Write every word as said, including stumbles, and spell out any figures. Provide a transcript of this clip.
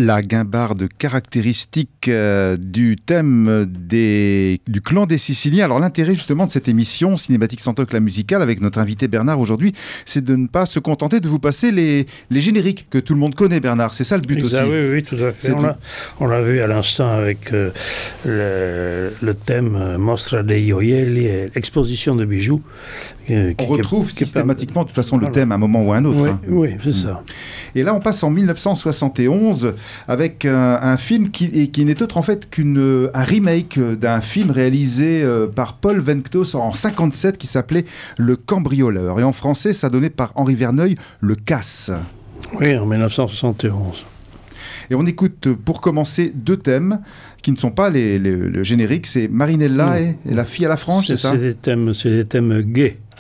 La guimbarde caractéristique euh, du thème des, du clan des Siciliens. Alors l'intérêt justement de cette émission Cinématique Santoc, la musicale, avec notre invité Bernard aujourd'hui, c'est de ne pas se contenter de vous passer les, les génériques que tout le monde connaît, Bernard. C'est ça le but exact, aussi. Oui, oui, tout à fait. On l'a, on l'a vu à l'instant avec euh, le, le thème euh, Mostra dei Gioielli, exposition de bijoux. Euh, on qui, retrouve qui, systématiquement, de toute façon, le voilà. thème à un moment ou à un autre. Oui, hein. oui c'est mmh. ça. Et là, on passe en dix-neuf cent soixante et onze avec un, un film qui, qui n'est autre en fait qu'un remake d'un film réalisé par Paul Venktos en cinquante-sept qui s'appelait Le Cambrioleur. Et en français, ça donnait par Henri Verneuil, Le Casse. Oui, en dix-neuf cent soixante et onze. Et on écoute pour commencer deux thèmes qui ne sont pas les, les, le générique, c'est Marinella et, et La fille à la frange, c'est, c'est ça c'est des thèmes, c'est des thèmes gays.